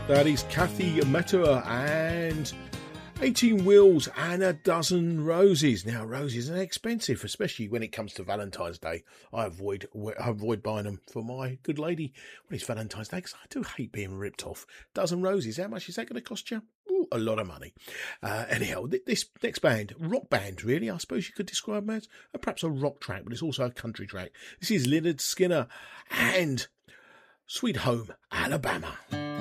That is Kathy Mattea and 18 Wheels and a Dozen Roses. Now, roses are expensive, especially when it comes to Valentine's Day. I avoid buying them for my good lady when it's Valentine's Day because I do hate being ripped off. Dozen Roses, how much is that going to cost you? Ooh, a lot of money. Anyhow, this next band, rock band, really, I suppose you could describe them as perhaps a rock track, but it's also a country track. This is Lynyrd Skynyrd and Sweet Home Alabama.